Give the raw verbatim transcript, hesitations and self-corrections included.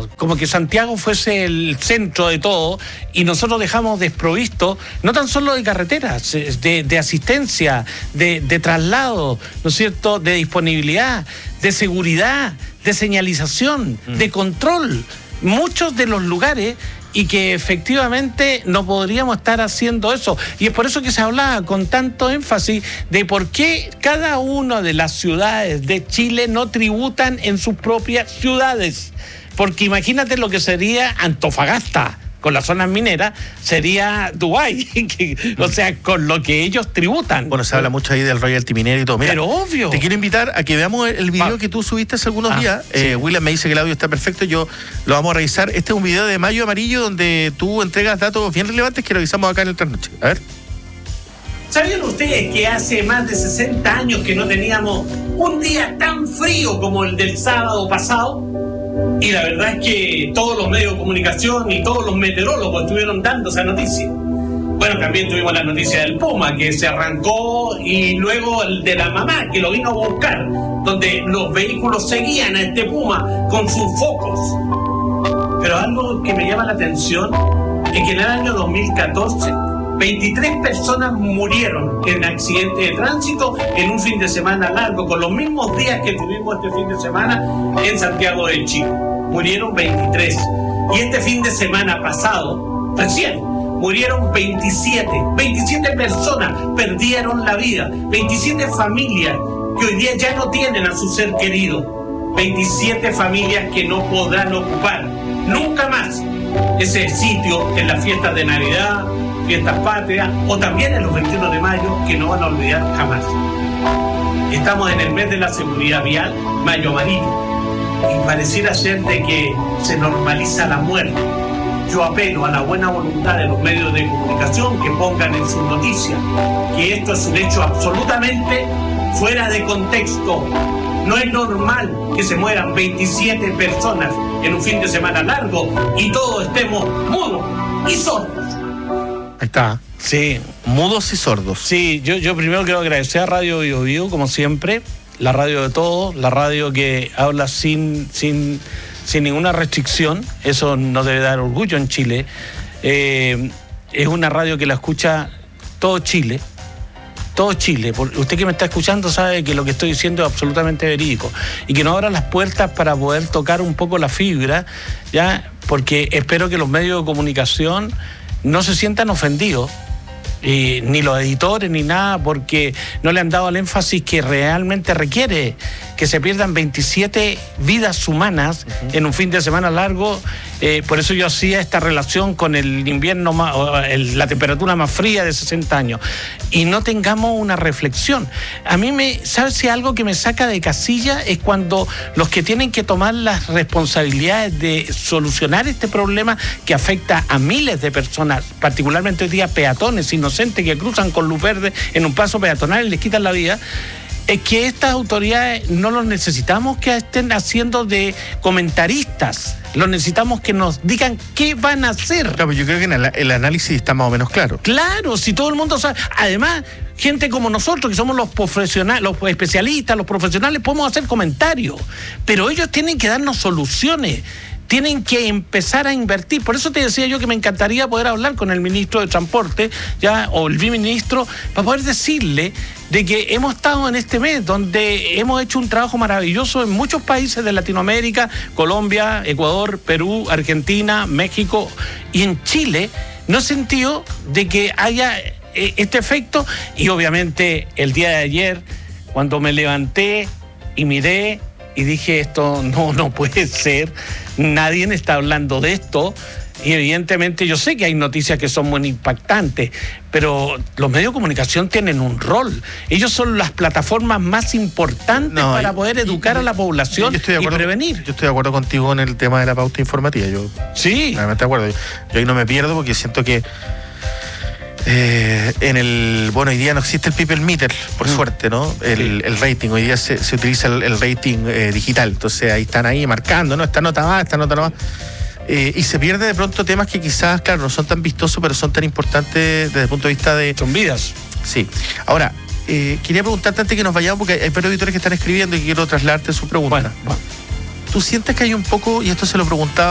todo, como que Santiago fuese el centro de todo y nosotros dejamos desprovisto, no tan solo de carreteras, de, de asistencia, de, de traslado, ¿no es cierto?, de disponibilidad, de seguridad, de señalización, mm. de control, muchos de los lugares, y que efectivamente no podríamos estar haciendo eso. Y es por eso que se hablaba con tanto énfasis de por qué cada una de las ciudades de Chile no tributan en sus propias ciudades. Porque imagínate lo que sería Antofagasta con las zonas mineras, sería Dubái, que, o sea, con lo que ellos tributan. Bueno, se habla mucho ahí del royalty minero y todo. Mira, pero obvio. Te quiero invitar a que veamos el video ah. que tú subiste hace algunos ah, días. Sí. Eh, William me dice que el audio está perfecto, yo lo vamos a revisar. Este es un video de Mayo Amarillo donde tú entregas datos bien relevantes que revisamos acá en el Trasnoche. A ver. ¿Sabían ustedes que hace más de sesenta años que no teníamos un día tan frío como el del sábado pasado? Y la verdad es que todos los medios de comunicación y todos los meteorólogos estuvieron dando esa noticia. Bueno, también tuvimos la noticia del Puma, que se arrancó, y luego el de la mamá, que lo vino a buscar, donde los vehículos seguían a este Puma con sus focos. Pero algo que me llama la atención es que en el año dos mil catorce, veintitrés personas murieron en accidentes de tránsito en un fin de semana largo, con los mismos días que tuvimos este fin de semana en Santiago de Chile. Murieron veintitrés. Y este fin de semana pasado, recién, murieron veintisiete. veintisiete personas perdieron la vida. veintisiete familias que hoy día ya no tienen a su ser querido. veintisiete familias que no podrán ocupar nunca más ese sitio en las fiestas de Navidad, fiestas patrias, o también en los veintiuno de mayo, que no van a olvidar jamás. Estamos en el mes de la seguridad vial, Mayo Amarillo, y pareciera ser de que se normaliza la muerte. Yo apelo a la buena voluntad de los medios de comunicación que pongan en sus noticias que esto es un hecho absolutamente fuera de contexto. No es normal que se mueran veintisiete personas en un fin de semana largo y todos estemos mudos y sordos. Ahí está. Sí. Mudos y sordos. Sí, yo, yo primero quiero agradecer a Radio Bio Bio, como siempre, la radio de todos, la radio que habla sin, sin, sin ninguna restricción. Eso nos debe dar orgullo en Chile. Eh, es una radio que la escucha todo Chile. Todo Chile. Usted que me está escuchando sabe que lo que estoy diciendo es absolutamente verídico y que no abra las puertas para poder tocar un poco la fibra, ya, porque espero que los medios de comunicación no se sientan ofendidos, y ni los editores ni nada, porque no le han dado el énfasis que realmente requiere, que se pierdan veintisiete vidas humanas uh-huh. en un fin de semana largo. Eh, por eso yo hacía esta relación con el invierno más, el, la temperatura más fría de sesenta años, y no tengamos una reflexión. A mí me, ¿sabes si algo que me saca de casilla? Es cuando los que tienen que tomar las responsabilidades de solucionar este problema que afecta a miles de personas, particularmente hoy día peatones inocentes que cruzan con luz verde en un paso peatonal y les quitan la vida, es que estas autoridades no los necesitamos que estén haciendo de comentaristas, los necesitamos que nos digan qué van a hacer. Claro, yo creo que en el, el análisis está más o menos claro. Claro, si todo el mundo sabe. Además, gente como nosotros, que somos los profesionales, los especialistas, los profesionales, podemos hacer comentarios, pero ellos tienen que darnos soluciones. Tienen que empezar a invertir. Por eso te decía yo que me encantaría poder hablar con el ministro de Transporte, ya, o el viceministro, para poder decirle de que hemos estado en este mes donde hemos hecho un trabajo maravilloso en muchos países de Latinoamérica, Colombia, Ecuador, Perú, Argentina, México, y en Chile no he sentido de que haya este efecto. Y obviamente el día de ayer, cuando me levanté y miré y dije, esto no, no puede ser, nadie está hablando de esto, y evidentemente yo sé que hay noticias que son muy impactantes, pero los medios de comunicación tienen un rol. Ellos son las plataformas más importantes no, para poder educar y, y, a la población acuerdo, y prevenir. Yo estoy de acuerdo contigo en el tema de la pauta informativa. Yo sí. Realmente de acuerdo. Yo, yo ahí no me pierdo porque siento que Eh, en el, bueno, hoy día no existe el people meter, por mm. suerte, ¿no? El, sí. el rating, hoy día se, se utiliza el, el rating eh, digital, entonces ahí están ahí marcando, ¿no? Esta nota más, esta nota no más. Eh, y se pierde de pronto temas que quizás, claro, no son tan vistosos, pero son tan importantes desde el punto de vista de... Son vidas. Sí. Ahora, eh, quería preguntarte antes que nos vayamos, porque hay varios auditores que están escribiendo y quiero trasladarte su pregunta. Bueno, bueno. ¿Tú sientes que hay un poco, y esto se lo preguntaba